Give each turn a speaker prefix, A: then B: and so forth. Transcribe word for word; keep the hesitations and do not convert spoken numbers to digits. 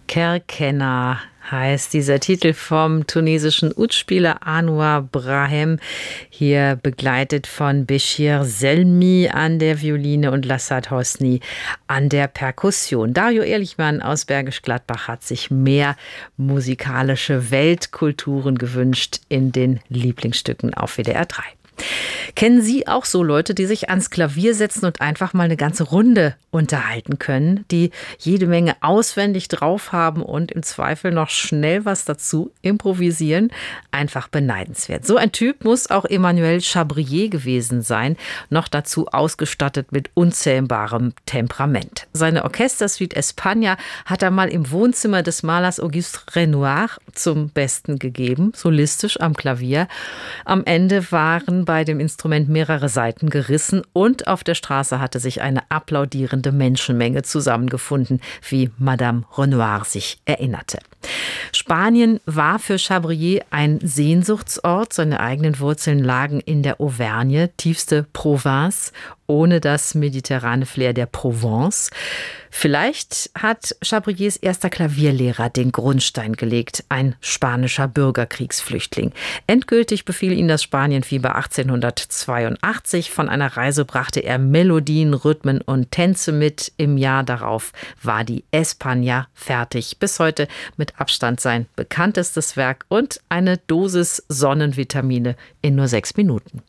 A: Kerkena heißt dieser Titel vom tunesischen Oudspieler Anouar Brahem, hier begleitet von Béchir Selmi an der Violine und Lassad Hosni an der Perkussion. Dario Ehrlichmann aus Bergisch Gladbach hat sich mehr musikalische Weltkulturen gewünscht in den Lieblingsstücken auf W D R drei. Kennen Sie auch so Leute, die sich ans Klavier setzen und einfach mal eine ganze Runde unterhalten können, die jede Menge auswendig drauf haben und im Zweifel noch schnell was dazu improvisieren? Einfach beneidenswert. So ein Typ muss auch Emmanuel Chabrier gewesen sein, noch dazu ausgestattet mit unzähmbarem Temperament. Seine Orchestersuite España hat er mal im Wohnzimmer des Malers Auguste Renoir zum Besten gegeben, solistisch am Klavier. Am Ende waren bei dem Instrument mehrere Saiten gerissen und auf der Straße hatte sich eine applaudierende Menschenmenge zusammengefunden, wie Madame Renoir sich erinnerte. Spanien war für Chabrier ein Sehnsuchtsort. Seine eigenen Wurzeln lagen in der Auvergne, tiefste Provence, ohne das mediterrane Flair der Provence. Vielleicht hat Chabriers erster Klavierlehrer den Grundstein gelegt, ein spanischer Bürgerkriegsflüchtling. Endgültig befiel ihn das Spanienfieber achtzehnhundertzweiundachtzig. Von einer Reise brachte er Melodien, Rhythmen und Tänze mit. Im Jahr darauf war die España fertig. Bis heute mit Abstand sein bekanntestes Werk und eine Dosis Sonnenvitamine in nur sechs Minuten.